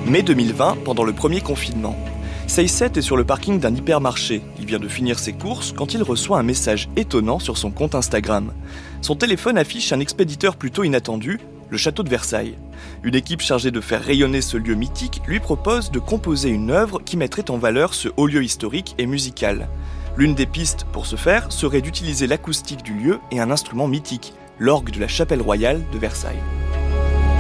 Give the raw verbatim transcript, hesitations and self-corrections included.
mai deux mille vingt, pendant le premier confinement. Seisset est sur le parking d'un hypermarché. Il vient de finir ses courses quand il reçoit un message étonnant sur son compte Instagram. Son téléphone affiche un expéditeur plutôt inattendu, le château de Versailles. Une équipe chargée de faire rayonner ce lieu mythique lui propose de composer une œuvre qui mettrait en valeur ce haut lieu historique et musical. L'une des pistes pour ce faire serait d'utiliser l'acoustique du lieu et un instrument mythique, l'orgue de la chapelle royale de Versailles.